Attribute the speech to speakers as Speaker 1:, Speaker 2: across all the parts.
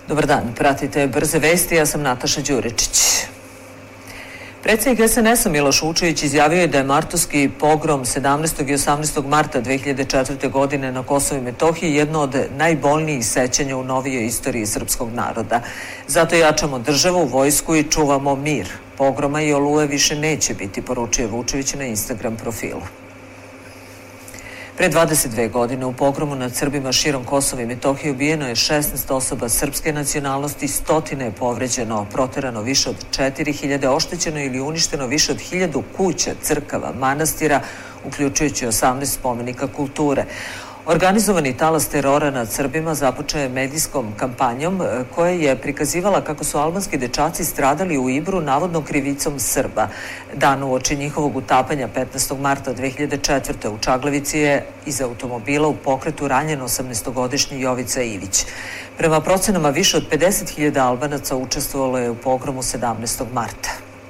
Speaker 1: Dobar dan, pratite Brze vesti, ja sam Nataša Đuričić. Predsjednik SNS-a Miloš Vučević izjavio je da je martovski pogrom 17. i 18. marta 2004. godine na Kosovu i Metohiji jedno od najbolnijih sećanja u novijoj istoriji srpskog naroda. Zato jačamo državu, vojsku i čuvamo mir. Pogroma i oluje više neće biti, poručio Vučević na Instagram profilu. Pre 22 godine u pogromu nad Srbima širom Kosova i Metohije ubijeno je 16 osoba srpske nacionalnosti, stotine je povređeno, proterano više od 4000, oštećeno ili uništeno više od 1000 kuća, crkava, manastira, uključujući 18 spomenika kulture. Organizovani talas terora nad Srbima započeo je medijskom kampanjom koja je prikazivala kako su albanski dečaci stradali u Ibru navodno krivicom Srba. Dan uoči njihovog utapanja 15. marta 2004. u Čaglavici je iz automobila u pokretu ranjen 18-godišnji Jovica Ivić. Prema procenama više od 50.000 Albanaca učestvovalo je u pogromu 17. marta.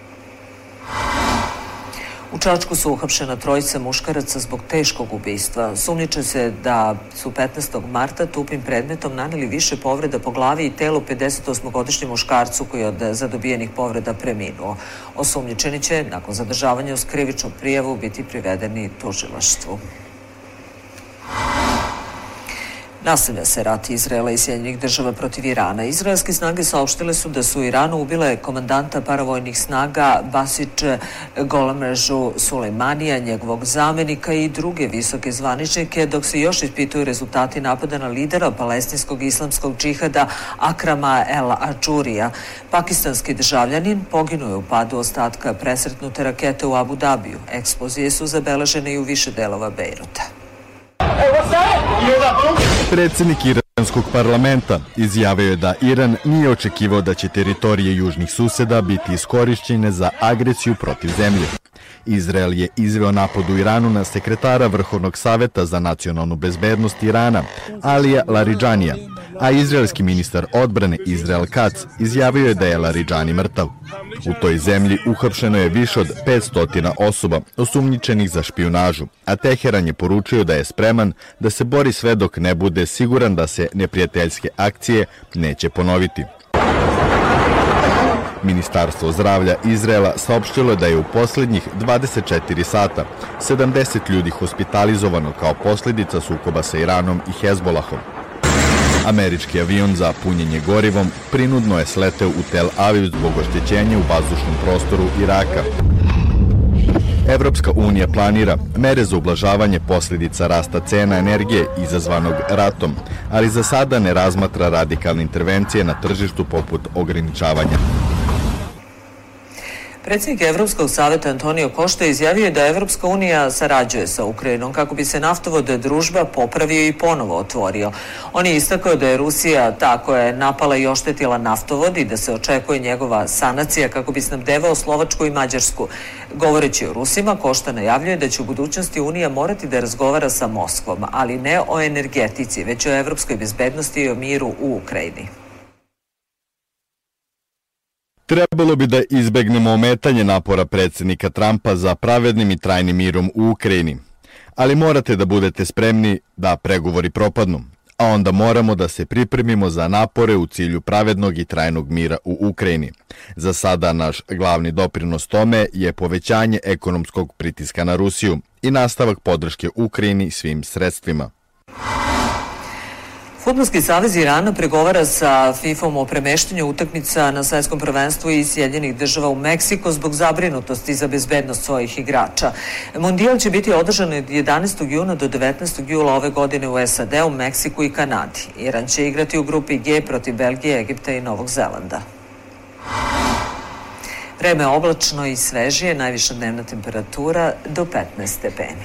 Speaker 1: U Čačku su uhapšena trojica muškaraca zbog teškog ubistva. Sumnjiče se da su 15. marta tupim predmetom naneli više povreda po glavi i telu 58-godišnjem muškarcu koji je od zadobijenih povreda preminuo. Osumnjičeni će, nakon zadržavanja uz krivičnu prijavu, biti privedeni tužilaštvu. Nastavlja se rat Izraela i Sjedinjenih Država protiv Irana. Izraelske snage saopštile su da su u Iranu ubile komandanta paravojnih snaga Basić Golamrežu Sulejmanija, njegovog zamenika i druge visoke zvaničnike, dok se još ispituju rezultati napada na lidera palestinskog islamskog džihada Akrama El Adžurija. Pakistanski državljanin poginuo je u padu ostatka presretnute rakete u Abu Dabiju. Eksplozije su zabeležene i u više delova Bejruta.
Speaker 2: Predsjednik iranskog parlamenta izjavio je da Iran nije očekivao da će teritorije južnih suseda biti iskorišćene za agresiju protiv zemlje. Izrael je izveo napad u Iranu na sekretara Vrhovnog saveta za nacionalnu bezbednost Irana, Alija Laridžanija, a izraelski ministar odbrane Izrael Kac izjavio je da je Laridžani mrtav. U toj zemlji uhapšeno je više od 500 osoba osumnjičenih za špijunažu, a Teheran je poručio da je spreman da se bori sve dok ne bude siguran da se neprijateljske akcije neće ponoviti. Ministarstvo zdravlja Izraela saopštilo je da je u posljednjih 24 sata 70 ljudi hospitalizovano kao posljedica sukoba sa Iranom i Hezbolahom. Američki avion za punjenje gorivom prinudno je sleteo u Tel Aviv zbog oštećenja u vazdušnom prostoru Iraka. Evropska unija planira mere za ublažavanje posljedica rasta cena energije izazvanog ratom, ali za sada ne razmatra radikalne intervencije na tržištu poput ograničavanja.
Speaker 1: Predsjednik Evropskog saveta Antonio Košta izjavio je da Evropska unija sarađuje sa Ukrajinom kako bi se naftovod Družba popravio i ponovo otvorio. On je istakao da je Rusija ta koja je napala i oštetila naftovod i da se očekuje njegova sanacija kako bi snabdevao Slovačku i Mađarsku. Govoreći o Rusima, Košta najavljuje da će u budućnosti Unija morati da razgovara sa Moskvom, ali ne o energetici, već o evropskoj bezbednosti i o miru u Ukrajini.
Speaker 2: Trebalo bi da izbegnemo ometanje napora predsjednika Trumpa za pravednim i trajnim mirom u Ukrajini. Ali morate da budete spremni da pregovori propadnu, a onda moramo da se pripremimo za napore u cilju pravednog i trajnog mira u Ukrajini. Za sada naš glavni doprinos tome je povećanje ekonomskog pritiska na Rusiju i nastavak podrške Ukrajini svim sredstvima.
Speaker 1: Fudbalski savez Irana pregovara sa FIFA-om o premeštanju utakmica na svetskom prvenstvu iz Sjedinjenih Država u Meksiko zbog zabrinutosti za bezbednost svojih igrača. Mondijal će biti održan od 11. juna do 19. jula ove godine u SAD-u, Meksiku i Kanadi. Iran će igrati u grupi G protiv Belgije, Egipta i Novog Zelanda. Vreme je oblačno i svežije, najviša dnevna temperatura do 15 stepeni.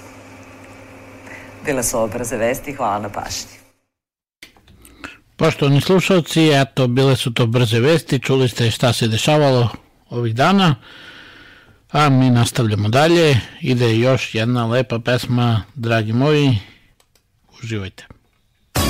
Speaker 1: Bile su ovo brze vesti, hvala na pažnji.
Speaker 3: Poštovani slušalci, eto, bile su to brze vesti, čuli ste šta se dešavalo ovih dana, a mi nastavljamo dalje, ide još jedna lepa pesma, dragi moji, uživajte.